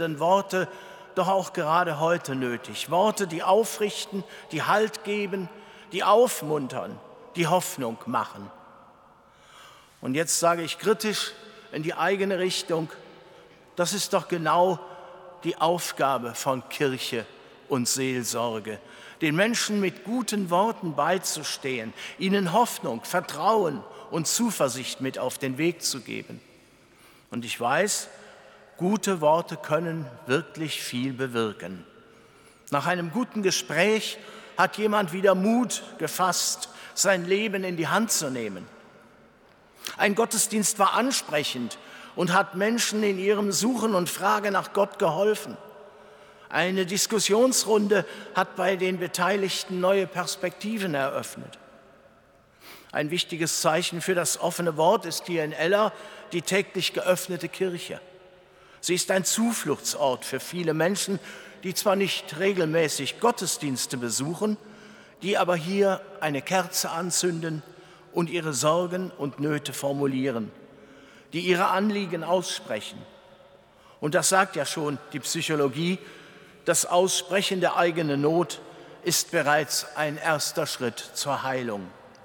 tröstenden Worte doch auch gerade heute nötig. Worte, die aufrichten, die Halt geben, die aufmuntern, die Hoffnung machen. Und jetzt sage ich kritisch in die eigene Richtung, das ist doch genau die Aufgabe von Kirche und Seelsorge, den Menschen mit guten Worten beizustehen, ihnen Hoffnung, Vertrauen und Zuversicht mit auf den Weg zu geben. Und ich weiß, gute Worte können wirklich viel bewirken. Nach einem guten Gespräch hat jemand wieder Mut gefasst, sein Leben in die Hand zu nehmen. Ein Gottesdienst war ansprechend und hat Menschen in ihrem Suchen und Frage nach Gott geholfen. Eine Diskussionsrunde hat bei den Beteiligten neue Perspektiven eröffnet. Ein wichtiges Zeichen für das offene Wort ist hier in Eller die täglich geöffnete Kirche. Sie ist ein Zufluchtsort für viele Menschen, die zwar nicht regelmäßig Gottesdienste besuchen, die aber hier eine Kerze anzünden und ihre Sorgen und Nöte formulieren, die ihre Anliegen aussprechen. Und das sagt ja schon die Psychologie, das Aussprechen der eigenen Not ist bereits ein erster Schritt zur Heilung.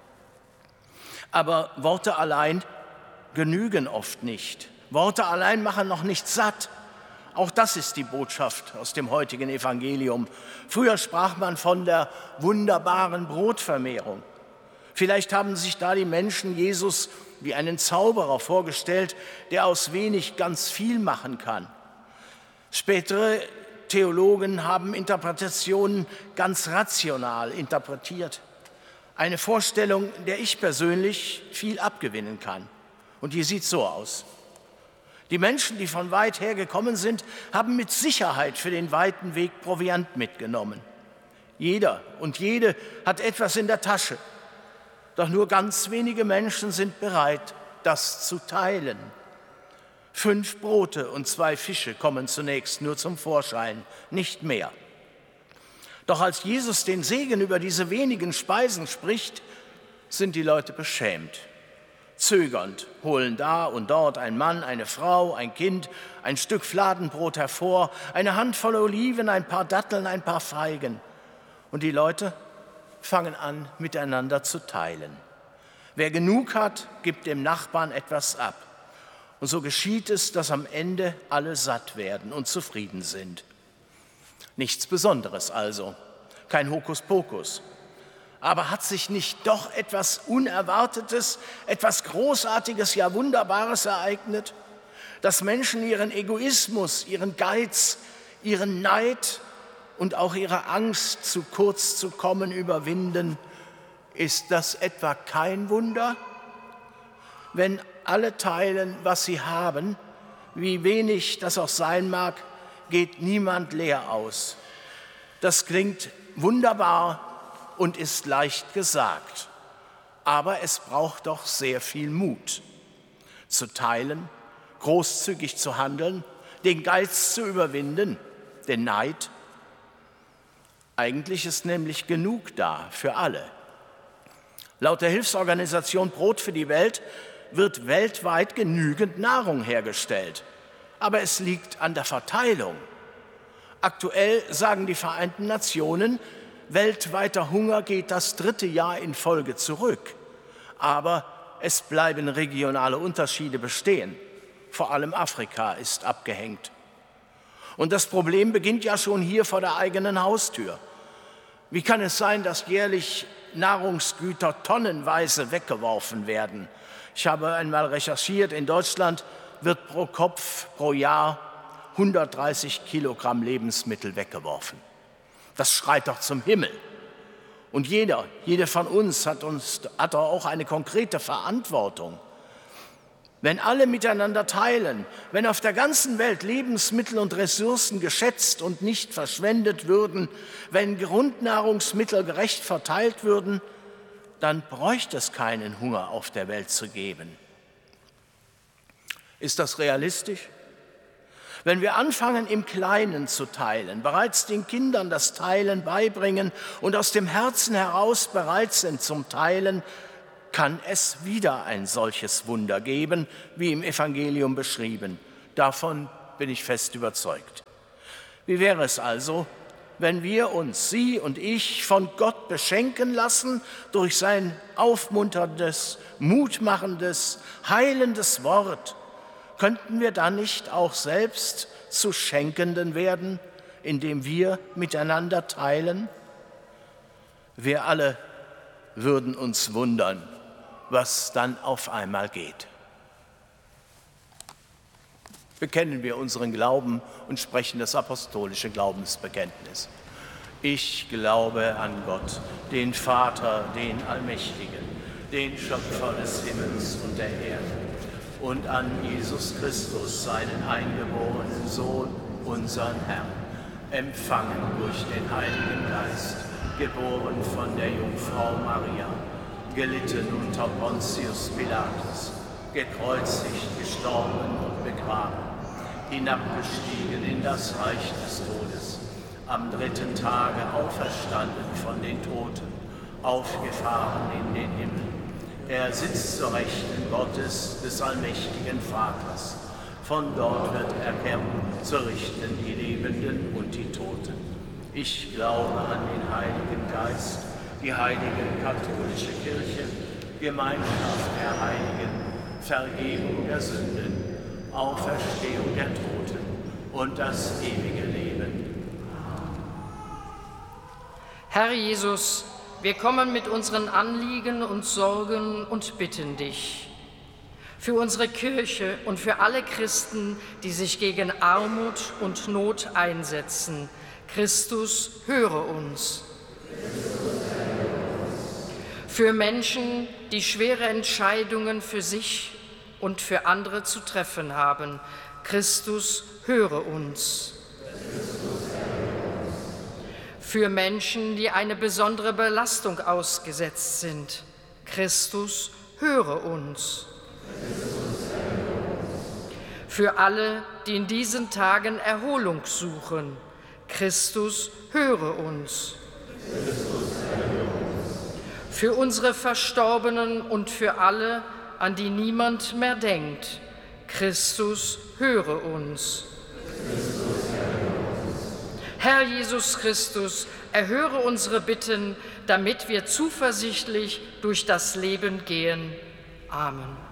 Aber Worte allein genügen oft nicht. Worte allein machen noch nicht satt. Auch das ist die Botschaft aus dem heutigen Evangelium. Früher sprach man von der wunderbaren Brotvermehrung. Vielleicht haben sich da die Menschen Jesus wie einen Zauberer vorgestellt, der aus wenig ganz viel machen kann. Spätere Theologen haben Interpretationen ganz rational interpretiert. Eine Vorstellung, der ich persönlich viel abgewinnen kann. Und die sieht so aus. Die Menschen, die von weit her gekommen sind, haben mit Sicherheit für den weiten Weg Proviant mitgenommen. Jeder und jede hat etwas in der Tasche. Doch nur ganz wenige Menschen sind bereit, das zu teilen. 5 Brote und 2 Fische kommen zunächst nur zum Vorschein, nicht mehr. Doch als Jesus den Segen über diese wenigen Speisen spricht, sind die Leute beschämt. Zögernd holen da und dort ein Mann, eine Frau, ein Kind, ein Stück Fladenbrot hervor, eine Handvoll Oliven, ein paar Datteln, ein paar Feigen. Und die Leute fangen an, miteinander zu teilen. Wer genug hat, gibt dem Nachbarn etwas ab. Und so geschieht es, dass am Ende alle satt werden und zufrieden sind. Nichts Besonderes also, kein Hokuspokus. Aber hat sich nicht doch etwas Unerwartetes, etwas Großartiges, ja Wunderbares ereignet, dass Menschen ihren Egoismus, ihren Geiz, ihren Neid und auch ihre Angst, zu kurz zu kommen, überwinden? Ist das etwa kein Wunder? Wenn alle teilen, was sie haben, wie wenig das auch sein mag, geht niemand leer aus. Das klingt wunderbar und ist leicht gesagt. Aber es braucht doch sehr viel Mut, zu teilen, großzügig zu handeln, den Geiz zu überwinden, den Neid. Eigentlich ist nämlich genug da für alle. Laut der Hilfsorganisation Brot für die Welt wird weltweit genügend Nahrung hergestellt. Aber es liegt an der Verteilung. Aktuell sagen die Vereinten Nationen, weltweiter Hunger geht das 3. Jahr in Folge zurück. Aber es bleiben regionale Unterschiede bestehen. Vor allem Afrika ist abgehängt. Und das Problem beginnt ja schon hier vor der eigenen Haustür. Wie kann es sein, dass jährlich Nahrungsgüter tonnenweise weggeworfen werden? Ich habe einmal recherchiert, in Deutschland wird pro Kopf pro Jahr 130 Kilogramm Lebensmittel weggeworfen. Das schreit doch zum Himmel. Und jede von uns hat auch eine konkrete Verantwortung. Wenn alle miteinander teilen, wenn auf der ganzen Welt Lebensmittel und Ressourcen geschätzt und nicht verschwendet würden, wenn Grundnahrungsmittel gerecht verteilt würden, dann bräuchte es keinen Hunger auf der Welt zu geben. Ist das realistisch? Wenn wir anfangen, im Kleinen zu teilen, bereits den Kindern das Teilen beibringen und aus dem Herzen heraus bereit sind zum Teilen, kann es wieder ein solches Wunder geben, wie im Evangelium beschrieben. Davon bin ich fest überzeugt. Wie wäre es also, wenn wir uns, Sie und ich, von Gott beschenken lassen durch sein aufmunterndes, mutmachendes, heilendes Wort? Könnten wir dann nicht auch selbst zu Schenkenden werden, indem wir miteinander teilen? Wir alle würden uns wundern, was dann auf einmal geht. Bekennen wir unseren Glauben und sprechen das apostolische Glaubensbekenntnis. Ich glaube an Gott, den Vater, den Allmächtigen, den Schöpfer des Himmels und der Erde, und an Jesus Christus, seinen eingeborenen Sohn, unseren Herrn, empfangen durch den Heiligen Geist, geboren von der Jungfrau Maria, gelitten unter Pontius Pilatus, gekreuzigt, gestorben und begraben, hinabgestiegen in das Reich des Todes, am dritten Tage auferstanden von den Toten, aufgefahren in den Himmel. Er sitzt zur Rechten Gottes, des allmächtigen Vaters. Von dort wird er kehren, zu richten die Lebenden und die Toten. Ich glaube an den Heiligen Geist, die heilige katholische Kirche, Gemeinschaft der Heiligen, Vergebung der Sünden, Auferstehung der Toten und das ewige Leben. Herr Jesus, wir kommen mit unseren Anliegen und Sorgen und bitten dich für unsere Kirche und für alle Christen, die sich gegen Armut und Not einsetzen. Christus, höre uns. Für Menschen, die schwere Entscheidungen für sich und für andere zu treffen haben. Christus, höre uns. Für Menschen, die eine besondere Belastung ausgesetzt sind. Christus, höre uns. Für alle, die in diesen Tagen Erholung suchen. Christus, höre uns. Für unsere Verstorbenen und für alle, an die niemand mehr denkt. Christus, höre uns. Herr Jesus Christus, erhöre unsere Bitten, damit wir zuversichtlich durch das Leben gehen. Amen.